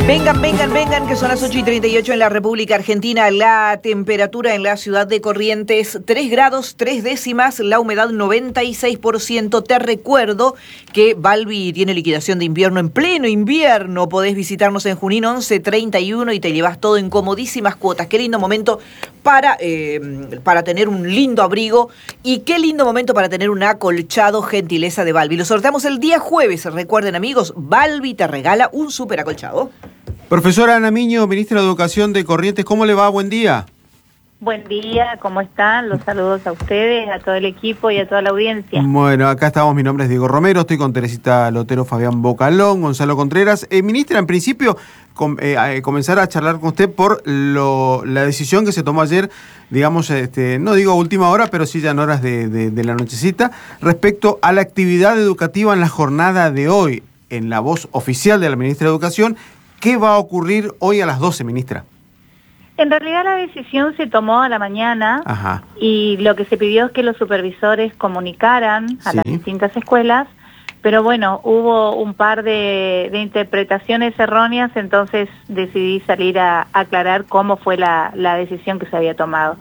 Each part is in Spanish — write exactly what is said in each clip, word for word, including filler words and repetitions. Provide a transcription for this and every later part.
Vengan, vengan, vengan, que son las ocho y treinta y ocho en la República Argentina. La temperatura en la ciudad de Corrientes, tres grados, tres décimas, la humedad noventa y seis por ciento. Te recuerdo que Balbi tiene liquidación de invierno en pleno invierno. Podés visitarnos en Junín once treinta y uno y te llevas todo en comodísimas cuotas. Qué lindo momento para, eh, para tener un lindo abrigo y qué lindo momento para tener un acolchado, gentileza de Balbi. Lo sorteamos el día jueves. Recuerden, amigos, Balbi te regala un súper acolchado. Profesora Ana Miño, ministra de Educación de Corrientes, ¿cómo le va? Buen día. Buen día, ¿cómo están? Los saludos a ustedes, a todo el equipo y a toda la audiencia. Bueno, acá estamos, mi nombre es Diego Romero, estoy con Teresita Lotero, Fabián Bocalón, Gonzalo Contreras. Eh, ministra, en principio, com, eh, eh, comenzar a charlar con usted por lo, la decisión que se tomó ayer, digamos, este, no digo a última hora, pero sí ya en horas de, de, de la nochecita, respecto a la actividad educativa en la jornada de hoy, en la voz oficial de la ministra de Educación. ¿Qué va a ocurrir hoy a las doce, ministra? En realidad la decisión se tomó a la mañana. Ajá. Y lo que se pidió es que los supervisores comunicaran a Sí. las distintas escuelas, pero bueno, hubo un par de, de interpretaciones erróneas, entonces decidí salir a, a aclarar cómo fue la, la decisión que se había tomado.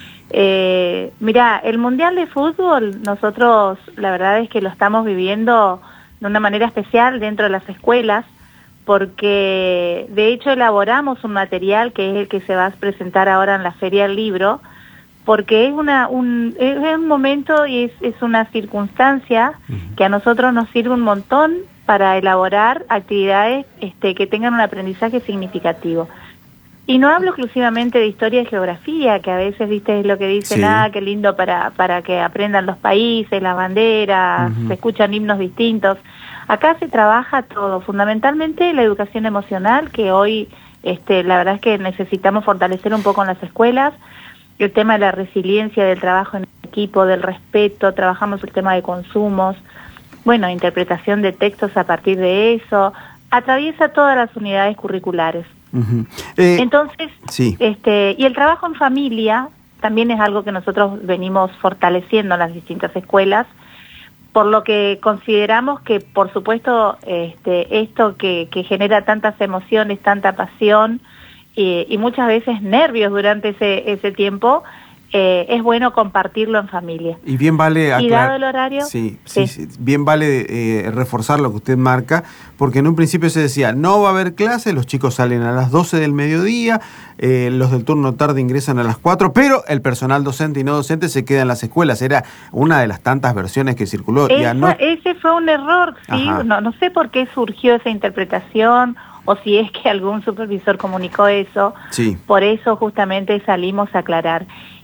Eh, mirá, el Mundial de Fútbol, nosotros la verdad es que lo estamos viviendo de una manera especial dentro de las escuelas, porque de hecho elaboramos un material que es el que se va a presentar ahora en la Feria del Libro, porque es, una, un, es un momento y es, es una circunstancia uh-huh. que a nosotros nos sirve un montón para elaborar actividades este, que tengan un aprendizaje significativo. Y no hablo exclusivamente de historia y geografía, que a veces, viste, es lo que dicen, sí. ah, qué lindo para, para que aprendan los países, las banderas, uh-huh. se escuchan himnos distintos. Acá se trabaja todo, fundamentalmente la educación emocional, que hoy este, la verdad es que necesitamos fortalecer un poco en las escuelas, el tema de la resiliencia, del trabajo en equipo, del respeto, trabajamos el tema de consumos, bueno, interpretación de textos a partir de eso, atraviesa todas las unidades curriculares. Uh-huh. eh, Entonces, sí. este, y el trabajo en familia también es algo que nosotros venimos fortaleciendo en las distintas escuelas, por lo que consideramos que, por supuesto, este, esto que, que genera tantas emociones, tanta pasión y, y muchas veces nervios durante ese, ese tiempo, eh, es bueno compartirlo en familia. Y bien vale aclarar, y dado el horario, sí, sí, sí. sí bien vale eh, reforzar lo que usted marca, porque en un principio se decía, no va a haber clase, los chicos salen a las doce del mediodía, eh, los del turno tarde ingresan a las cuatro, pero el personal docente y no docente se queda en las escuelas. Era una de las tantas versiones que circuló. Esa, ya no... Ese fue un error, sí, no, no sé por qué surgió esa interpretación, o si es que algún supervisor comunicó eso, sí. por eso justamente salimos a aclarar.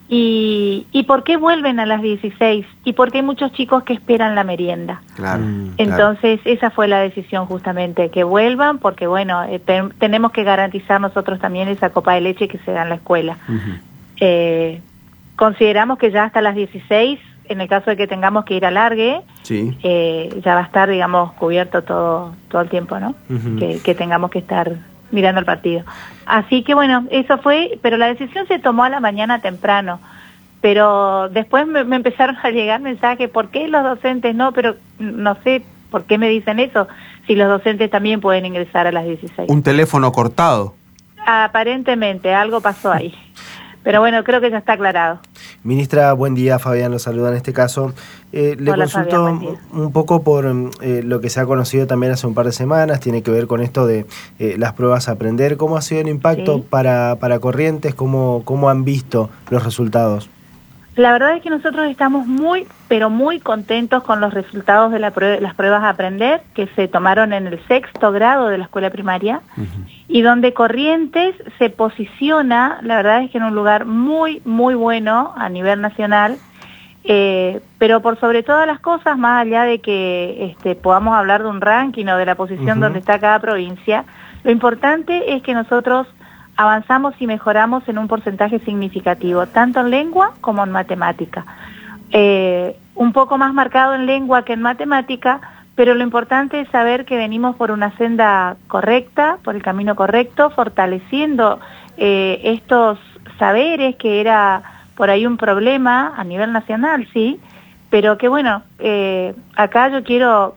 Y, ¿Y por qué vuelven a las dieciséis? Y porque hay muchos chicos que esperan la merienda. Claro. Entonces, claro. esa fue la decisión justamente, que vuelvan, porque bueno, eh, te, tenemos que garantizar nosotros también esa copa de leche que se da en la escuela. Uh-huh. eh, consideramos que ya hasta las dieciséis, en el caso de que tengamos que ir a largue, sí. eh, ya va a estar, digamos, cubierto todo, todo el tiempo, ¿no? Uh-huh. que, que tengamos que estar mirando el partido. Así que bueno, eso fue, pero la decisión se tomó a la mañana temprano, pero después me, me empezaron a llegar mensajes, ¿por qué los docentes no? Pero no sé por qué me dicen eso, si los docentes también pueden ingresar a las dieciséis. ¿Un teléfono cortado? Aparentemente, algo pasó ahí. Pero bueno, creo que ya está aclarado. Ministra, buen día. Fabián lo saluda en este caso. Eh, le Hola, consulto Fabián, un poco por eh, lo que se ha conocido también hace un par de semanas, tiene que ver con esto de eh, las pruebas a aprender. ¿Cómo ha sido el impacto ¿Sí? para, para Corrientes? ¿Cómo, ¿Cómo han visto los resultados? La verdad es que nosotros estamos muy, pero muy contentos con los resultados de la prueba, las pruebas a aprender que se tomaron en el sexto grado de la escuela primaria, uh-huh. y donde Corrientes se posiciona, la verdad es que en un lugar muy, muy bueno a nivel nacional, eh, pero por sobre todas las cosas, más allá de que este, podamos hablar de un ranking o de la posición uh-huh. donde está cada provincia, lo importante es que nosotros avanzamos y mejoramos en un porcentaje significativo, tanto en lengua como en matemática. Eh, un poco más marcado en lengua que en matemática, pero lo importante es saber que venimos por una senda correcta, por el camino correcto, fortaleciendo eh, estos saberes que era por ahí un problema a nivel nacional, sí, pero que bueno, eh, acá yo quiero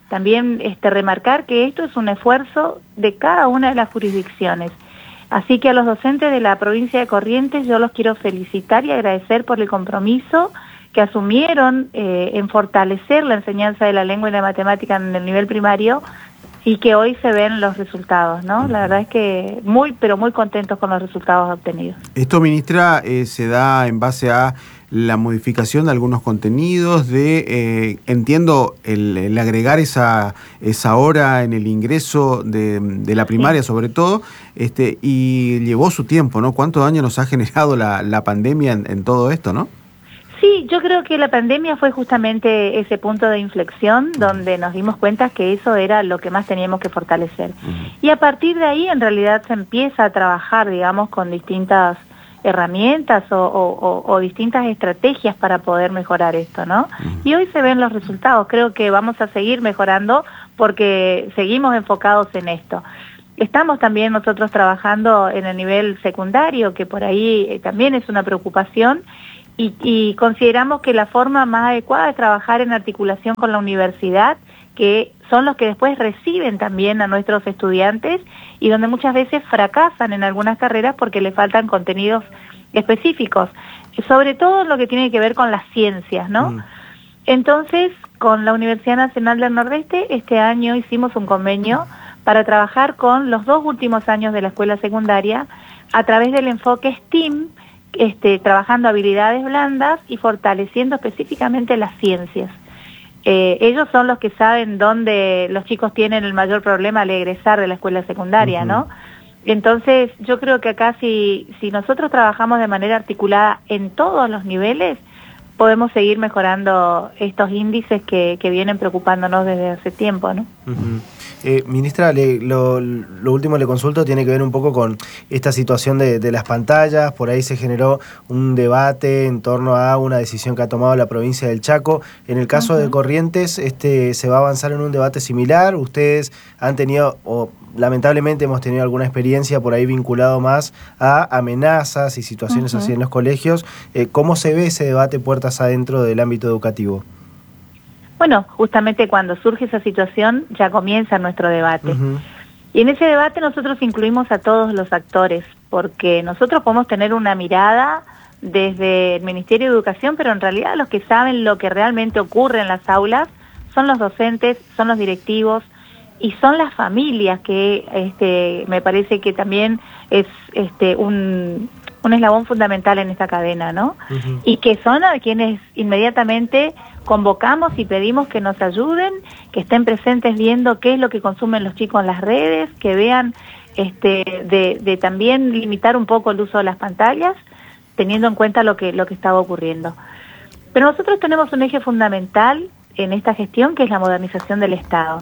también este, remarcar que esto es un esfuerzo de cada una de las jurisdicciones. Así que a los docentes de la provincia de Corrientes yo los quiero felicitar y agradecer por el compromiso que asumieron eh, en fortalecer la enseñanza de la lengua y la matemática en el nivel primario y que hoy se ven los resultados, ¿no? La verdad es que muy, pero muy contentos con los resultados obtenidos. Esto, ministra, eh, se da en base a la modificación de algunos contenidos, de, eh, entiendo, el, el agregar esa, esa hora en el ingreso de, de la primaria, sí, sobre todo, este, y llevó su tiempo, ¿no? ¿Cuánto daño nos ha generado la, la pandemia en, en todo esto, no? Sí, yo creo que la pandemia fue justamente ese punto de inflexión donde nos dimos cuenta que eso era lo que más teníamos que fortalecer. Uh-huh. Y a partir de ahí, en realidad, se empieza a trabajar, digamos, con distintas herramientas o, o, o distintas estrategias para poder mejorar esto, ¿no? Uh-huh. Y hoy se ven los resultados. Creo que vamos a seguir mejorando porque seguimos enfocados en esto. Estamos también nosotros trabajando en el nivel secundario, que por ahí eh, también es una preocupación, y, y consideramos que la forma más adecuada es trabajar en articulación con la universidad, que son los que después reciben también a nuestros estudiantes y donde muchas veces fracasan en algunas carreras porque les faltan contenidos específicos, sobre todo en lo que tiene que ver con las ciencias, ¿no? Mm. Entonces, con la Universidad Nacional del Nordeste, este año hicimos un convenio para trabajar con los dos últimos años de la escuela secundaria a través del enfoque STEAM, este, trabajando habilidades blandas y fortaleciendo específicamente las ciencias. Eh, ellos son los que saben dónde los chicos tienen el mayor problema al egresar de la escuela secundaria, uh-huh. ¿no? Entonces, yo creo que acá si, si nosotros trabajamos de manera articulada en todos los niveles, podemos seguir mejorando estos índices que, que vienen preocupándonos desde hace tiempo, ¿no? Uh-huh. Eh, ministra, le, lo, lo último le consulto tiene que ver un poco con esta situación de, de las pantallas. Por ahí se generó un debate en torno a una decisión que ha tomado la provincia del Chaco. En el caso uh-huh. de Corrientes, este, ¿se va a avanzar en un debate similar? ¿Ustedes han tenido, o lamentablemente hemos tenido alguna experiencia por ahí vinculado más a amenazas y situaciones uh-huh. así en los colegios? Eh, ¿Cómo se ve ese debate puertas adentro del ámbito educativo? Bueno, justamente cuando surge esa situación ya comienza nuestro debate. Uh-huh. Y en ese debate nosotros incluimos a todos los actores, porque nosotros podemos tener una mirada desde el Ministerio de Educación, pero en realidad los que saben lo que realmente ocurre en las aulas son los docentes, son los directivos y son las familias, que este, me parece que también es este, un, un eslabón fundamental en esta cadena, ¿no? Uh-huh. Y que son a quienes inmediatamente convocamos y pedimos que nos ayuden, que estén presentes viendo qué es lo que consumen los chicos en las redes, que vean este, de, de también limitar un poco el uso de las pantallas, teniendo en cuenta lo que, lo que estaba ocurriendo. Pero nosotros tenemos un eje fundamental en esta gestión, que es la modernización del Estado.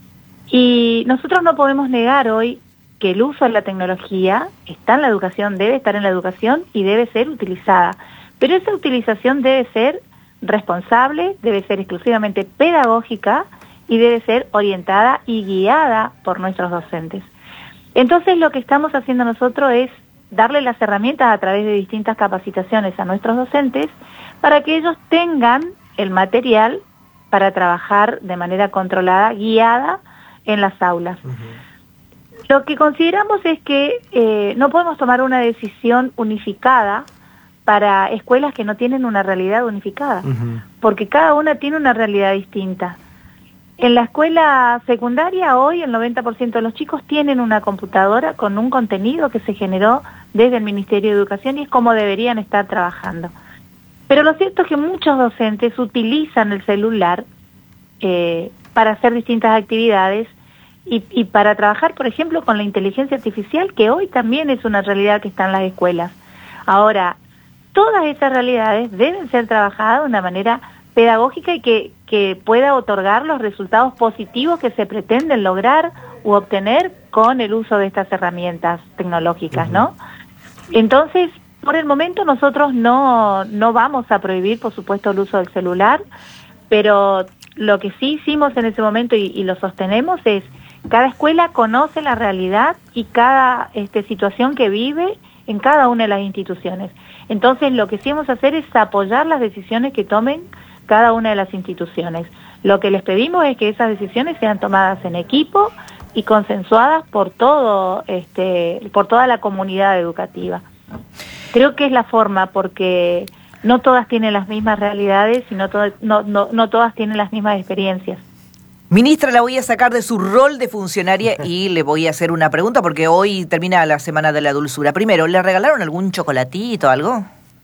Y nosotros no podemos negar hoy que el uso de la tecnología está en la educación, debe estar en la educación y debe ser utilizada. Pero esa utilización debe ser responsable, debe ser exclusivamente pedagógica y debe ser orientada y guiada por nuestros docentes. Entonces lo que estamos haciendo nosotros es darle las herramientas a través de distintas capacitaciones a nuestros docentes para que ellos tengan el material para trabajar de manera controlada, guiada en las aulas. Uh-huh. Lo que consideramos es que eh, no podemos tomar una decisión unificada para escuelas que no tienen una realidad unificada, uh-huh. porque cada una tiene una realidad distinta. En la escuela secundaria hoy el noventa por ciento de los chicos tienen una computadora con un contenido que se generó desde el Ministerio de Educación y es como deberían estar trabajando. Pero lo cierto es que muchos docentes utilizan el celular eh, para hacer distintas actividades y, y para trabajar, por ejemplo, con la inteligencia artificial, que hoy también es una realidad que está en las escuelas. Ahora, todas esas realidades deben ser trabajadas de una manera pedagógica y que, que pueda otorgar los resultados positivos que se pretenden lograr u obtener con el uso de estas herramientas tecnológicas, ¿no? Entonces, por el momento nosotros no, no vamos a prohibir, por supuesto, el uso del celular, pero lo que sí hicimos en ese momento y, y lo sostenemos es cada escuela conoce la realidad y cada este, situación que vive en cada una de las instituciones. Entonces, lo que sí vamos a hacer es apoyar las decisiones que tomen cada una de las instituciones. Lo que les pedimos es que esas decisiones sean tomadas en equipo y consensuadas por todo, este, por toda la comunidad educativa. Creo que es la forma, porque no todas tienen las mismas realidades y no, to- no, no, no todas tienen las mismas experiencias. Ministra, la voy a sacar de su rol de funcionaria y le voy a hacer una pregunta porque hoy termina la Semana de la Dulzura. Primero, ¿le regalaron algún chocolatito, algo?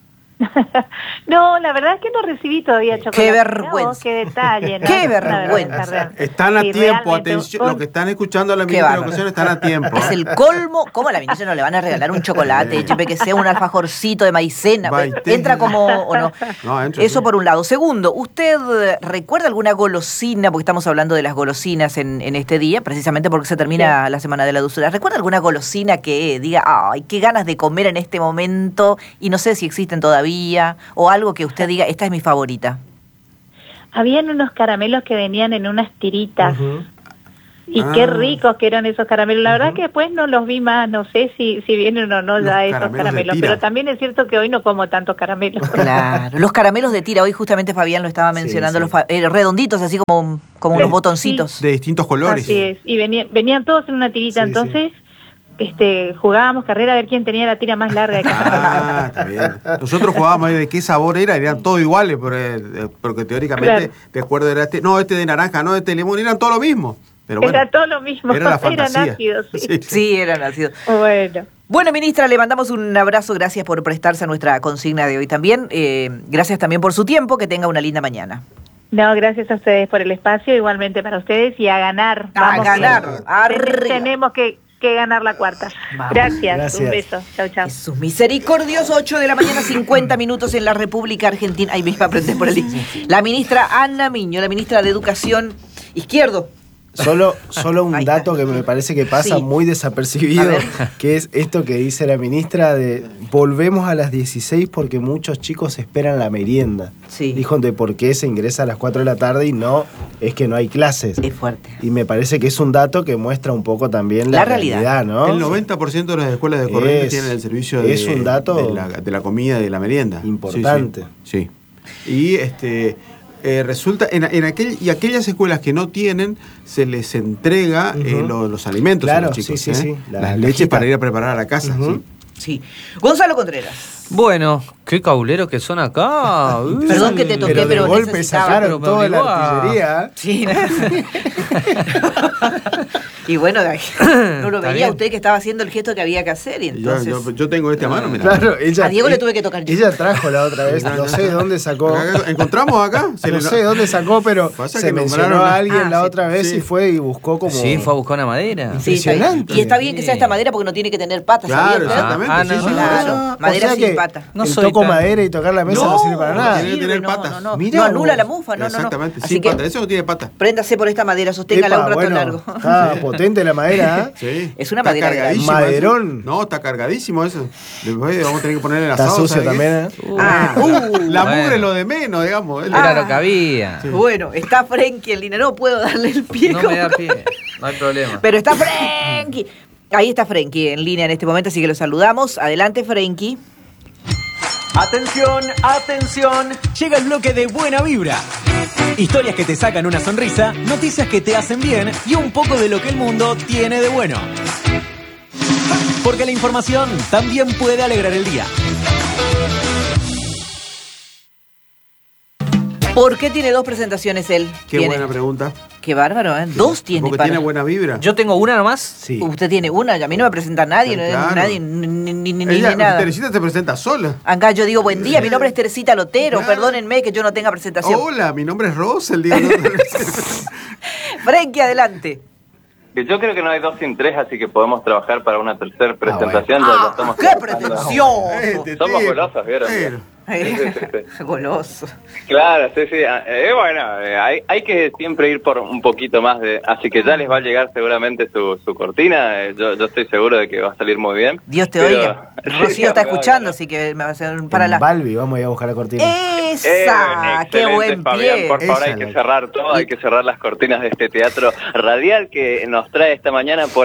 No, la verdad es que no recibí todavía chocolate. Qué vergüenza. No, qué detalle. ¿no? Qué La verdad, vergüenza. está real. Están a Sí, tiempo, realmente, atención, un- los que están escuchando a la Qué ministra de bárbaro. Educación están a tiempo. Es el colmo. ¿Cómo a la ministra no le van a regalar un chocolate, Chepe, que sea un alfajorcito de maicena? Maite. ¿Entra como o no? No, entra, Eso sí. por un lado. Segundo, ¿usted eh, recuerda alguna golosina? Porque estamos hablando de las golosinas en, en este día, precisamente porque se termina la Semana de la Dulzura. ¿Recuerda alguna golosina que diga, ay, qué ganas de comer en este momento? Y no sé si existen todavía, o algo que usted diga, esta es mi favorita. Habían unos caramelos que venían en unas tiritas. Ujú. Y Ah. qué ricos que eran esos caramelos. La verdad que después no los vi más, no sé si, si vienen o no Los ya esos caramelos de caramelos. tira. Pero también es cierto que hoy no como tantos caramelos. Claro, los caramelos de tira, hoy justamente Fabián lo estaba mencionando, sí. los fa- eh, redonditos, así como, como unos botoncitos. De distintos colores. Así es. Y venían, venían todos en una tirita, Sí, entonces este jugábamos carrera a ver quién tenía la tira más larga de cada Ah, está bien. Nosotros jugábamos ahí de qué sabor era, eran todos iguales, pero, eh, porque teóricamente, Claro. de acuerdo, era este, no, este de naranja, no, este de limón, eran todo lo mismo. Pero bueno, Era todo lo mismo, era la eran fantasía. ácidos. Sí. Sí. Sí, eran nacidos. Bueno. Bueno, ministra, le mandamos un abrazo, gracias por prestarse a nuestra consigna de hoy también. Eh, gracias también por su tiempo, que tenga una linda mañana. No, gracias a ustedes por el espacio, igualmente para ustedes y a ganar. A Vamos, ganar, que- arriba. Tenemos que, que ganar la cuarta. Vamos. Gracias, Gracias. un beso. Chau, chau. Jesús misericordioso, ocho de la mañana, cincuenta minutos en la República Argentina. Ahí mismo aprendés por allí. La ministra Ana Miño, la ministra de Educación, izquierdo. Solo, solo un Ahí dato está. que me parece que pasa Sí. muy desapercibido, A ver. que es esto que dice la ministra de volvemos a las dieciséis porque muchos chicos esperan la merienda. Sí. Dijo de por qué se ingresa a las cuatro de la tarde y no es que no hay clases. Es fuerte. Y me parece que es un dato que muestra un poco también la, La realidad. realidad, ¿no? El noventa por ciento de las escuelas de Corrientes Es- tienen el servicio de, es un dato de, la, de la comida y de la merienda. importante. Sí, sí. Sí. Y este eh, resulta, en, en aquel, y aquellas escuelas que no tienen, se les entrega eh, Ujú. lo- los alimentos a Claro, los chicos. sí, sí, ¿eh? sí. La Las leches cajita. para ir a preparar a la casa. Ujú. Sí. Sí. Gonzalo Contreras. Bueno, qué cauleros que son acá. Uy. Perdón que te toqué, Pero de pero golpe necesitaba. sacaron Pero me toda la obligó a- artillería. Sí. Y bueno, no lo Está veía bien. usted que estaba haciendo el gesto que había que hacer y Y yo, entonces... yo- yo tengo este a mano, mira. Claro, ella, A Diego le eh, tuve que tocar yo. Ella trajo la otra vez, no sé de dónde sacó. Acá- ¿Encontramos acá? Se No le- sé de dónde sacó, pero Pasa se que mencionó nombraron a a- alguien Ah, la sí, otra vez sí. y fue y buscó como... Sí, fue a buscar una madera. Sí, está bien. impresionante. Y está bien que sea esta Sí. madera porque no tiene que tener patas. Claro, ¿sabía usted? exactamente. Ah, sí, no, sí, no, Claro, Ah, madera o sea sin que pata. No el soy toco tan- madera y tocar la mesa no, sirve para no nada. tiene que tener no, patas. No, no, Mirá no anula vos. la mufa, no, no, no. Exactamente, Así sin que pata. Eso no tiene pata. préndase por esta madera, sosténgala Epa, un rato bueno, largo. está potente la madera, ¿eh? Sí. Es una Está madera de cargadísimo maderón. eso. No, está cargadísimo eso. Después vamos a tener que ponerle el Está asado. sucio ¿sabe qué? también, ¿eh? Ah, uh, La Bueno. mugre es lo de menos, digamos. Era Ah. lo que había. Bueno, está Frenkie en línea. No puedo darle el pie. No como- me da pie. No hay problema. Pero está Frenkie. Ahí está Frenkie en línea en este momento, así que lo saludamos. Adelante, Frenkie. Atención, atención, llega el bloque de Buena Vibra. Historias que te sacan una sonrisa, noticias que te hacen bien y un poco de lo que el mundo tiene de bueno. Porque la información también puede alegrar el día. ¿Por qué tiene dos presentaciones él? Qué Tiene. buena pregunta. Qué bárbaro, ¿eh? Dos tiene Porque para... tiene buena vibra. Yo tengo una nomás. Sí. Usted tiene una, a mí no me presenta nadie, no, Claro. nadie, ni, ni, ni- ni Ella, nada. Teresita te presenta sola. Acá yo digo, buen día, mi nombre es Teresita Lotero, Claro. perdónenme que yo no tenga presentación. Hola, mi nombre es Rosel. Digo, no, Frenkie, adelante. Yo creo que no hay dos sin tres, así que podemos trabajar para una tercera presentación. Ya- ya Ah, estamos ¡qué trabajando. pretencioso! Este Somos tipo. golosos, ¿vieron? Pero, Goloso. Claro, sí, sí. Eh, bueno, eh, hay, hay que siempre ir por un poquito más de... Así que ya les va a llegar seguramente su, su cortina. Eh, yo, yo estoy seguro de que va a salir muy bien. Dios te Pero- oiga. Sí, Rocío está me va a escuchando, llegar. así que me va a hacer un- para En la... Balbi, vamos a ir a buscar la cortina. ¡Esa! Eh, ¡Qué excelente, buen Fabián, pie! por favor, Esa hay que la- cerrar todo, hay que cerrar las cortinas de este teatro radial que nos trae esta mañana por el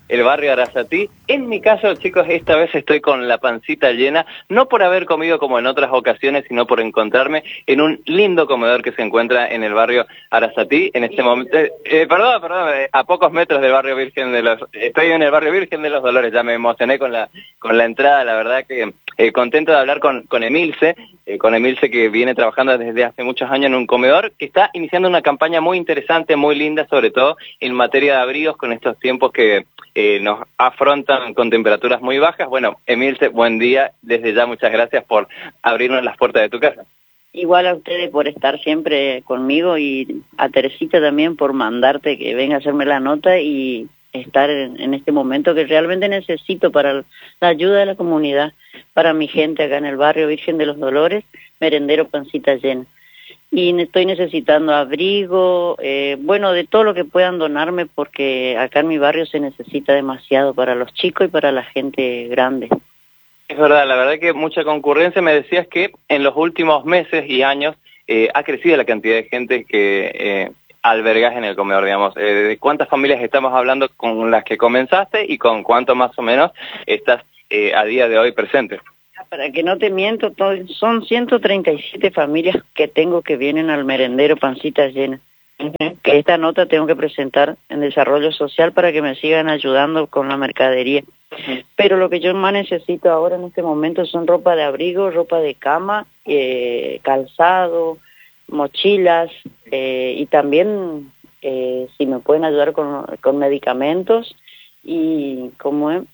el barrio Arasatí. En mi caso, chicos, esta vez estoy con la pancita llena, no por haber comido como en otras ocasiones, sino por encontrarme en un lindo comedor que se encuentra en el barrio Arasatí. En este momento, eh, perdón, perdón, eh, a pocos metros del barrio Virgen de los... Estoy en el barrio Virgen de los Dolores, ya me emocioné con la, con la entrada, la verdad que eh, contento de hablar con, con Emilce, eh, con Emilce que viene trabajando desde hace muchos años en un comedor, que está iniciando una campaña muy interesante, muy linda, sobre todo en materia de abrigos con estos tiempos que eh, nos afrontan con temperaturas muy bajas. Bueno, Emilce, buen día, desde ya muchas gracias por abrirnos las puertas de tu casa. Igual a ustedes por estar siempre conmigo y a Teresita también por mandarte que venga a hacerme la nota y estar en, en este momento que realmente necesito para la ayuda de la comunidad, para mi gente acá en el barrio Virgen de los Dolores, merendero Pancita Llena. Y estoy necesitando abrigo, eh, bueno, de todo lo que puedan donarme porque acá en mi barrio se necesita demasiado para los chicos y para la gente grande. Es verdad, la verdad que mucha concurrencia. Me decías que en los últimos meses y años eh, ha crecido la cantidad de gente que eh, albergas en el comedor, digamos. Eh, ¿De cuántas familias estamos hablando con las que comenzaste y con cuánto más o menos estás eh, a día de hoy presente? Para que no te miento, son ciento treinta y siete familias que tengo que vienen al merendero Pancita Llena. Uh-huh. Que esta nota tengo que presentar en desarrollo social para que me sigan ayudando con la mercadería. Uh-huh. Pero lo que yo más necesito ahora en este momento son ropa de abrigo, ropa de cama, eh, calzado, mochilas eh, y también eh, si me pueden ayudar con, con medicamentos y como es.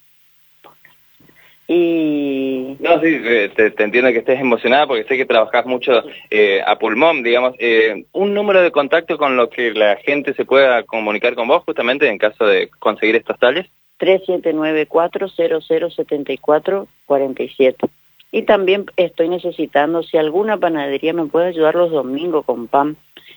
Y... No, sí, te, te entiendo que estés emocionada porque sé que trabajás mucho eh, a pulmón, digamos. Eh, un número de contacto con lo que la gente se pueda comunicar con vos justamente en caso de conseguir estos talles. tres siete nueve cuatro cero cero siete cuatro cuatro siete. Y también estoy necesitando si alguna panadería me puede ayudar los domingos con pan.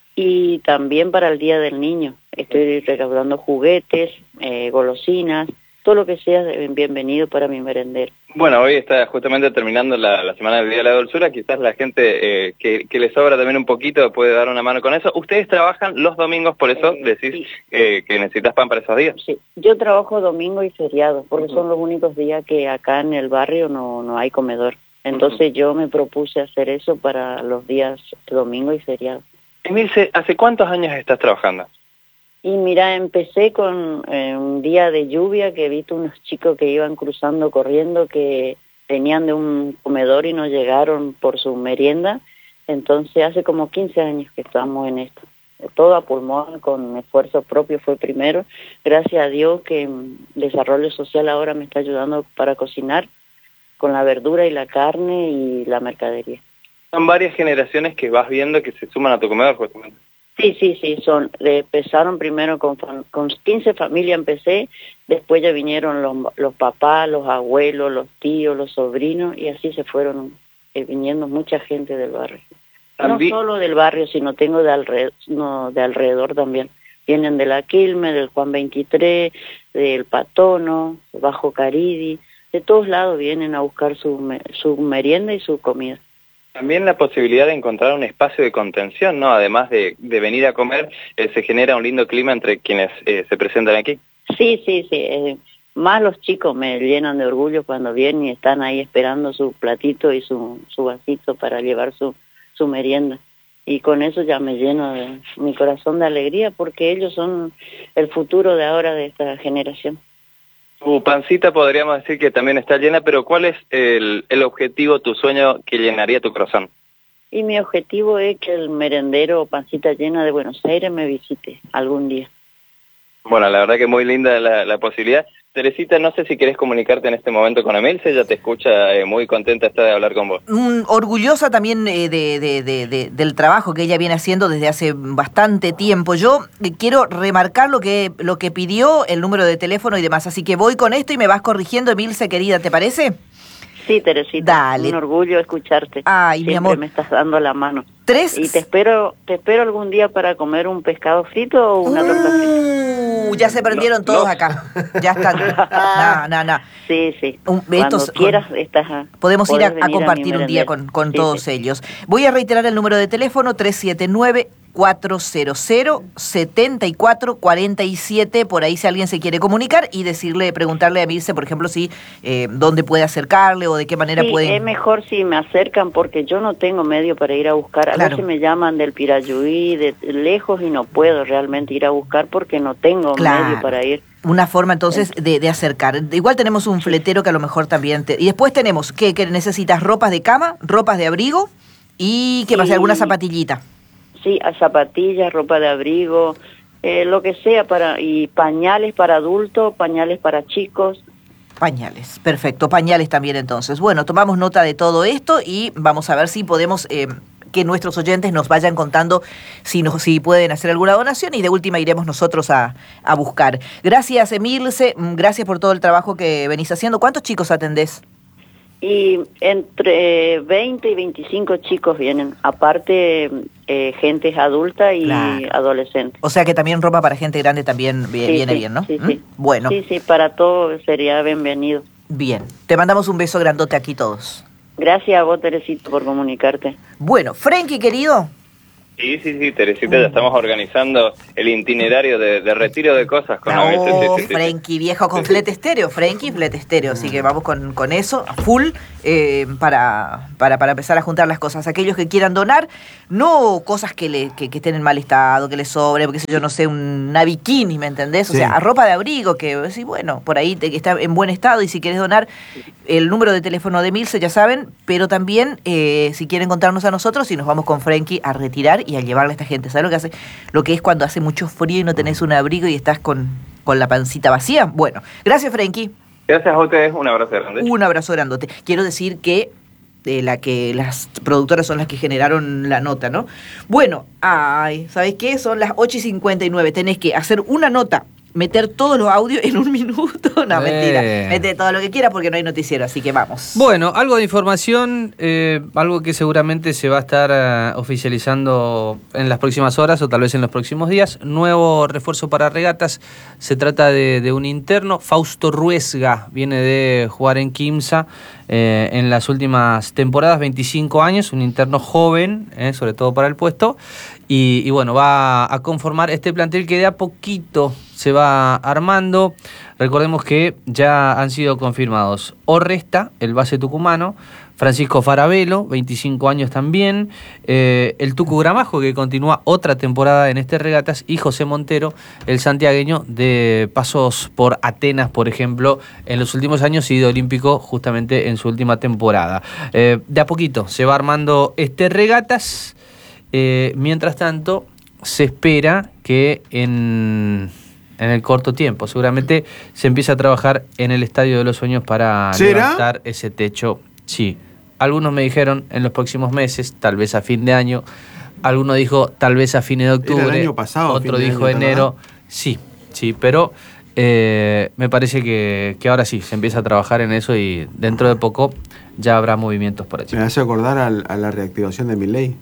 Y también para el Día del Niño. Estoy recaudando juguetes, eh, golosinas, todo lo que sea bienvenido para mi merendero. Bueno, hoy está justamente terminando la, la Semana del Día de la Dulzura, quizás la gente eh, que, que le sobra también un poquito puede dar una mano con eso. ¿Ustedes trabajan los domingos, por eso eh, decís sí. eh, que necesitas pan para esos días? Sí, yo trabajo domingo y feriado, porque uh-huh. son los únicos días que acá en el barrio no, no hay comedor. Entonces uh-huh. yo me propuse hacer eso para los días domingo y feriado. Emilce, ¿hace cuántos años estás trabajando? Y mira, empecé con eh, un día de lluvia que he visto unos chicos que iban cruzando, corriendo, que venían de un comedor y no llegaron por su merienda. Entonces hace como quince años que estamos en esto. Todo a pulmón, con esfuerzo propio fue primero. Gracias a Dios que Desarrollo Social ahora me está ayudando para cocinar con la verdura y la carne y la mercadería. Son varias generaciones que vas viendo que se suman a tu comedor justamente. Sí, sí, sí, son, empezaron primero con, con quince familias empecé, después ya vinieron los, los papás, los abuelos, los tíos, los sobrinos, y así se fueron eh, viniendo mucha gente del barrio. ¿También? No solo del barrio, sino tengo de alrededor, no, de alrededor también. Vienen de la Quilmes, del Juan veintitrés, del Patono, Bajo Caridi, de todos lados vienen a buscar su, su merienda y su comida. También la posibilidad de encontrar un espacio de contención, ¿no? Además de, de venir a comer, eh, se genera un lindo clima entre quienes eh, se presentan aquí. Sí, sí, sí. Eh, más los chicos me llenan de orgullo cuando vienen y están ahí esperando su platito y su, su vasito para llevar su, su merienda. Y con eso ya me lleno de mi corazón de alegría porque ellos son el futuro de ahora de esta generación. Tu pancita podríamos decir que también está llena, pero ¿cuál es el, el objetivo, tu sueño que llenaría tu corazón? Y mi objetivo es que el merendero Pancita Llena de Buenos Aires me visite algún día. Bueno, la verdad que muy linda la, la posibilidad. Teresita, no sé si querés comunicarte en este momento con Emilce, ella te escucha, eh, muy contenta está de hablar con vos. Mm, orgullosa también eh, de, de, de, de, del trabajo que ella viene haciendo desde hace bastante tiempo. Yo eh, quiero remarcar lo que, lo que pidió, el número de teléfono y demás, así que voy con esto y me vas corrigiendo, Emilce, querida, ¿te parece? Sí, Teresita, Dale. Un orgullo escucharte. Ay, Siempre mi amor. Me estás dando la mano. Tres. Y te espero, te espero algún día para comer un pescado frito o una uh, torta frita. Ya se perdieron no, todos no. acá. Ya están. No, no, no. Sí, sí. Un, Cuando estos, quieras, estás a, podemos ir a, a compartir a un día con, con sí, todos sí. ellos. Voy a reiterar el número de teléfono tres siete nueve cuatro cero cero, siete cuatro cuatro siete, por ahí si alguien se quiere comunicar y decirle, preguntarle a Milce, por ejemplo, si eh, dónde puede acercarle o de qué manera sí, puede... es mejor si me acercan porque yo no tengo medio para ir a buscar. A Claro. veces me llaman del Pirayuí, de lejos, y no puedo realmente ir a buscar porque no tengo Claro. medio para ir. Una forma entonces de, de acercar. Igual tenemos un fletero que a lo mejor también... Te... Y después tenemos que, que necesitas ropas de cama, ropas de abrigo y que Sí. pase alguna zapatillita. Sí, a zapatillas, ropa de abrigo, eh, lo que sea, para y pañales para adultos, pañales para chicos. Pañales, perfecto, pañales también entonces. Bueno, tomamos nota de todo esto y vamos a ver si podemos... Eh, que nuestros oyentes nos vayan contando si, nos, si pueden hacer alguna donación y de última iremos nosotros a, a buscar. Gracias, Emilce, gracias por todo el trabajo que venís haciendo. ¿Cuántos chicos atendés? Y entre veinte y veinticinco chicos vienen, aparte eh, gente adulta y Claro. adolescentes. O sea que también ropa para gente grande también vi- Sí, viene sí, bien, ¿no? sí, ¿Mm? sí. Bueno, Sí, sí, para todo sería bienvenido. bien. Te mandamos un beso grandote aquí todos. Gracias a vos, Teresito, por comunicarte. Bueno, Frenkie, querido. Sí, sí, sí, Teresita, ya estamos organizando el itinerario de, de retiro de cosas con la Oh, sí, sí, sí, sí. Frenkie, viejo con flete estéreo, Frenkie, flete estéreo, así que vamos con, con eso, a full, eh, para, para, para empezar a juntar las cosas. Aquellos que quieran donar, no cosas que, le, que, que estén en mal estado, que les sobre, porque yo no sé, una bikini, ¿me entendés? O Sí. sea, a ropa de abrigo, que sí, bueno, por ahí te, que está en buen estado y si quieres donar, el número de teléfono de Milce, ya saben, pero también eh, si quieren contarnos a nosotros y nos vamos con Frenkie a retirar y a llevarle a esta gente. ¿Sabes lo que hace? Lo que es cuando hace mucho frío y no tenés un abrigo y estás con, con la pancita vacía. Bueno, gracias, Frenkie. Gracias a ustedes, un abrazo grande. Un abrazo grandote. Quiero decir que eh, la que las productoras son las que generaron la nota, ¿no? Bueno, ay, ¿sabés qué? Son las ocho y cincuenta y nueve. Tenés que hacer una nota, meter todos los audios en un minuto. No, Eh. mentira. Mete todo lo que quieras porque no hay noticiero, así que vamos. Bueno, algo de información, eh, algo que seguramente se va a estar eh, oficializando en las próximas horas o tal vez en los próximos días. Nuevo refuerzo para regatas. Se trata de, de un interno. Fausto Ruesga viene de jugar en Quimsa eh, en las últimas temporadas, veinticinco años, un interno joven, eh, sobre todo para el puesto. Y, y bueno, va a conformar este plantel que de a poquito se va armando. Recordemos que ya han sido confirmados Orresta, el base tucumano, Francisco Farabelo, veinticinco años también, eh, el Tucu Gramajo, que continúa otra temporada en este regatas, y José Montero, el santiagueño, de pasos por Atenas, por ejemplo, en los últimos años y de olímpico justamente en su última temporada. Eh, de a poquito se va armando este regatas. Eh, mientras tanto, se espera que en, en el corto tiempo, seguramente se empiece a trabajar en el Estadio de los Sueños para ¿Será? levantar ese techo. Sí, algunos me dijeron en los próximos meses, tal vez a fin de año. Alguno dijo tal vez a fines de octubre. Era el año pasado, Otro fin de dijo año, enero. Sí, sí, pero eh, me parece que, que ahora sí se empieza a trabajar en eso y dentro de poco ya habrá movimientos por allí. Me hace acordar al- a la reactivación de Milei.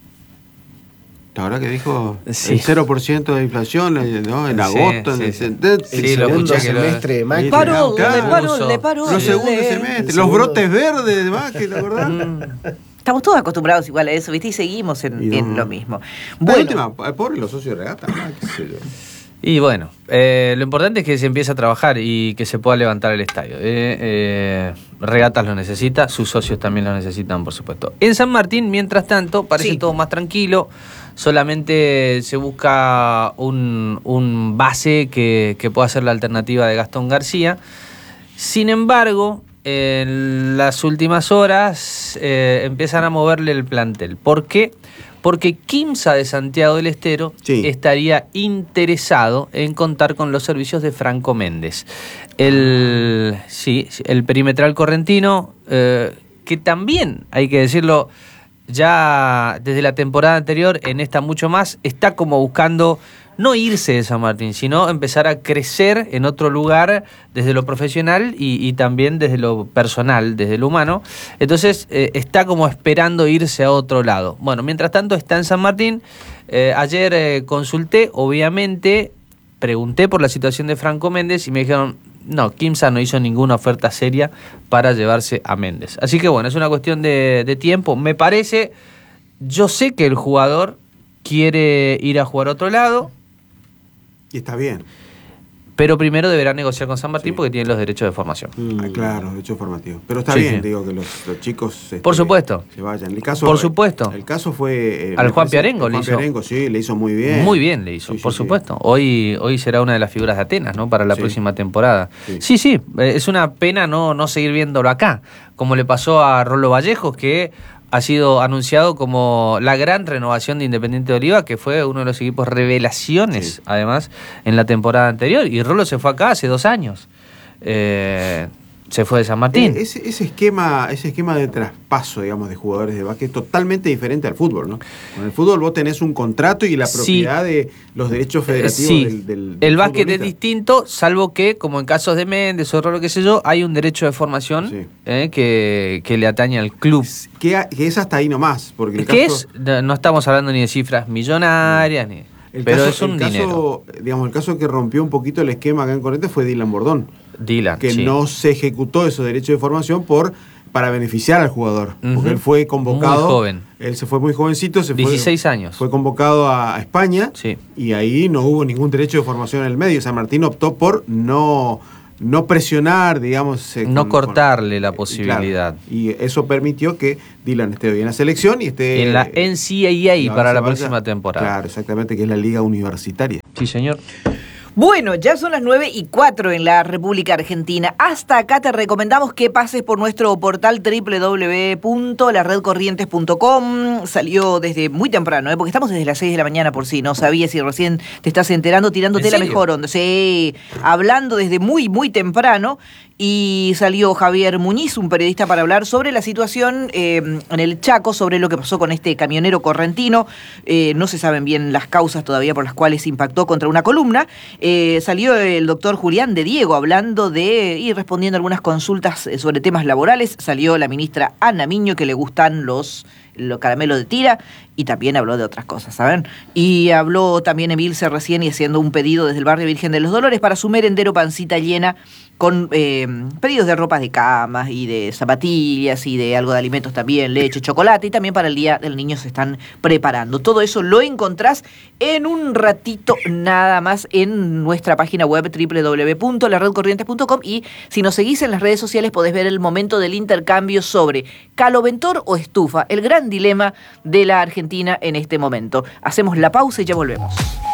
La verdad que dijo Sí. el cero por ciento de inflación, eh, ¿no? En Sí, agosto, sí, en el, sí. de- Sí, el lo segundo escuché que lo- semestre de Macri. Paró, Claro. le paró, Puso. le paró. Los Sí. segundos le- semestres, el los segundo. brotes verdes de Macri, ¿te acordás? Estamos todos acostumbrados igual a eso, ¿viste? Y seguimos en, Y no. en lo mismo. La Bueno, última, eh, pobre los socios de regata, ah, qué sé yo. Y bueno, eh, lo importante es que se empiece a trabajar y que se pueda levantar el estadio. Eh, eh, Regatas lo necesita, sus socios también lo necesitan, por supuesto. En San Martín, mientras tanto, parece Sí. todo más tranquilo. Solamente se busca un, un base que, que pueda ser la alternativa de Gastón García. Sin embargo, en las últimas horas eh, empiezan a moverle el plantel. ¿Por qué? Porque Quimsa de Santiago del Estero Sí. estaría interesado en contar con los servicios de Franco Méndez. El, sí, el perimetral correntino, eh, que también, hay que decirlo, ya desde la temporada anterior, en esta mucho más, está como buscando no irse de San Martín, sino empezar a crecer en otro lugar desde lo profesional y, y también desde lo personal, desde lo humano. Entonces eh, está como esperando irse a otro lado. Bueno, mientras tanto está en San Martín. Eh, ayer eh, consulté, obviamente, pregunté por la situación de Franco Méndez y me dijeron, no, Quimsa no hizo ninguna oferta seria para llevarse a Méndez. Así que bueno, es una cuestión de, de tiempo. Me parece, yo sé que el jugador quiere ir a jugar a otro lado. Y está bien. Pero primero deberá negociar con San Martín Sí. porque tiene los derechos de formación. Ah, claro, derechos formativos. Pero está Sí, bien, sí. digo, que los, los chicos este, Por supuesto. se vayan. El caso, Por supuesto. El caso fue... eh, Al me Juan parece- Piarengo el le Juan hizo. Piarengo, sí, le hizo muy bien. Muy bien le hizo, Sí, sí, por sí. supuesto. Hoy, hoy será una de las figuras de Atenas, ¿no? Para la Sí. próxima temporada. Sí. Sí, sí, eh, es una pena no, no seguir viéndolo acá, como le pasó a Rolo Vallejos, que ha sido anunciado como la gran renovación de Independiente de Oliva, que fue uno de los equipos revelaciones, Sí. además, en la temporada anterior. Y Rolo se fue acá hace dos años. Eh, se fue de San Martín. Eh, ese, ese esquema, ese esquema de traspaso, digamos, de jugadores de básquet es totalmente diferente al fútbol, ¿no? Con el fútbol vos tenés un contrato y la Sí. propiedad de los derechos federativos Sí, del, del, del el básquet es futbolista. distinto, salvo que, como en casos de Méndez o Rolo, qué sé yo, hay un derecho de formación Sí. eh, que, que le atañe al club. Que, que es hasta ahí nomás, porque el Que caso, es, no estamos hablando ni de cifras millonarias, ni, el pero caso- es un el caso, dinero. digamos, el caso que rompió un poquito el esquema acá en Corrientes fue Dylan Bordón, Dylan, que sí. no se ejecutó esos derechos de formación por para beneficiar al jugador, Ujú. porque él fue convocado, Muy joven. él se fue muy jovencito, se dieciséis fue, años. fue convocado a, a España, Sí. y ahí no hubo ningún derecho de formación en el medio. San Martín optó por no, no presionar, digamos, eh, No con- cortarle con- la eh, posibilidad. claro. Y eso permitió que Dylan esté hoy en la selección y esté En la N C A A y ahora para se la vaya- próxima temporada. Claro, exactamente, que es la liga universitaria. Sí, señor. Bueno, ya son las nueve y cuatro en la República Argentina. Hasta acá te recomendamos que pases por nuestro portal doble u doble u doble u punto la red corrientes punto com. Salió desde muy temprano, ¿eh? Porque estamos desde las seis de la mañana por si no sabías y recién te estás enterando, tirándote ¿En la serio? mejor onda. Sí, hablando desde muy, muy temprano. Y salió Javier Muñiz, un periodista, para hablar sobre la situación eh, en el Chaco, sobre lo que pasó con este camionero correntino. Eh, no se saben bien las causas todavía por las cuales impactó contra una columna. Eh, salió el doctor Julián de Diego hablando de y respondiendo algunas consultas eh, sobre temas laborales. Salió la ministra Ana Miño, que le gustan los, los caramelos de tira, y también habló de otras cosas, ¿saben? Y habló también Emilce recién y haciendo un pedido desde el barrio Virgen de los Dolores para su merendero Pancita Llena, con eh, pedidos de ropas de camas y de zapatillas y de algo de alimentos también, leche, chocolate, y también para el Día del Niño se están preparando. Todo eso lo encontrás en un ratito nada más en nuestra página web doble u doble u doble u punto la red corrientes punto com, y si nos seguís en las redes sociales podés ver el momento del intercambio sobre caloventor o estufa, el gran dilema de la Argentina en este momento. Hacemos la pausa y ya volvemos.